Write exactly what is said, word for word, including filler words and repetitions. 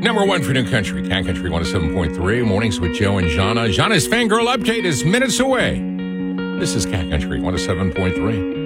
Number one for New Country, Cat Country one oh seven point three. Mornings with Joe and Jana. Jana's Fangirl Update is minutes away. This is Cat Country one oh seven point three.